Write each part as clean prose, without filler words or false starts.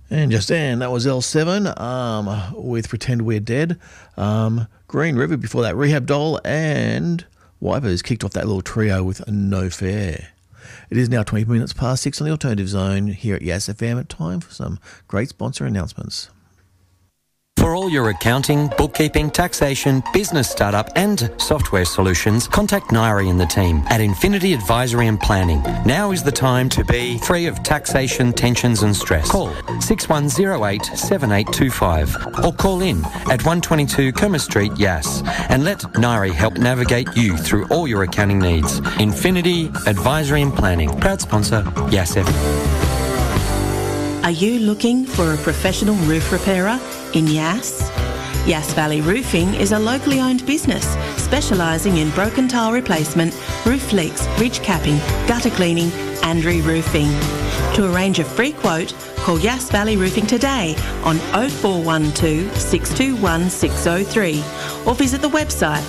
And just then, that was L7 with Pretend We're Dead. Green River before that, Rehab Doll, and Wipers kicked off that little trio with No Fair. It is now 20 minutes past 6 on the Alternative Zone here at Yes FM. Time for some great sponsor announcements. For all your accounting, bookkeeping, taxation, business startup and software solutions, contact Nairi and the team at Infinity Advisory and Planning. Now is the time to be free of taxation, tensions and stress. Call 6108 7825 or call in at 122 Kerma Street, Yass, and let Nairi help navigate you through all your accounting needs. Infinity Advisory and Planning, proud sponsor, Yass FM. Are you looking for a professional roof repairer in Yass? Yass Valley Roofing is a locally owned business specialising in broken tile replacement, roof leaks, ridge capping, gutter cleaning and re-roofing. To arrange a free quote, call Yass Valley Roofing today on 0412 621 603 or visit the website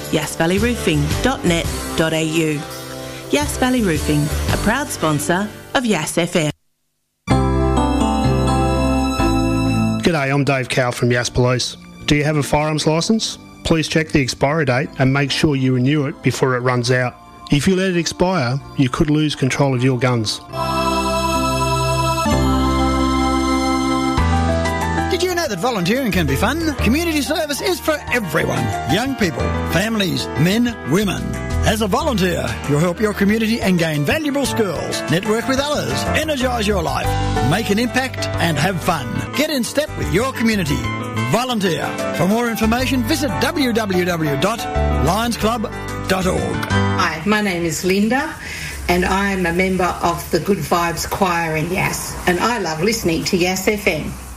yassvalleyroofing.net.au. Yass Valley Roofing, a proud sponsor of Yass FM. G'day, I'm Dave Cowell from Yass Police. Do you have a firearms licence? Please check the expiry date and make sure you renew it before it runs out. If you let it expire, you could lose control of your guns. Did you know that volunteering can be fun? Community service is for everyone. Young people, families, men, women. As a volunteer, you'll help your community and gain valuable skills, network with others, energise your life, make an impact and have fun. Get in step with your community. Volunteer. For more information, visit www.lionsclub.org. Hi, my name is Linda and I'm a member of the Good Vibes Choir in Yass and I love listening to Yass FM.